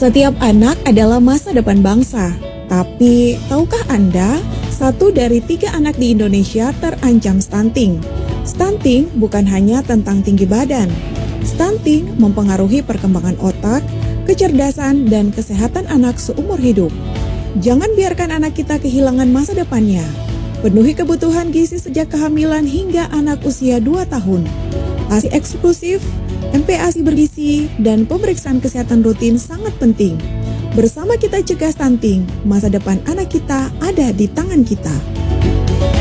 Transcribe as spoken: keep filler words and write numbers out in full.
Setiap anak adalah masa depan bangsa. Tapi, tahukah Anda, satu dari tiga anak di Indonesia terancam stunting. Stunting bukan hanya tentang tinggi badan. Stunting mempengaruhi perkembangan otak, kecerdasan, dan kesehatan anak seumur hidup. Jangan biarkan anak kita kehilangan masa depannya. Penuhi kebutuhan gizi sejak kehamilan hingga anak usia dua tahun. ASI eksklusif, M P A S I bergizi, dan pemeriksaan kesehatan rutin sangat penting. Bersama kita cegah stunting, masa depan anak kita ada di tangan kita.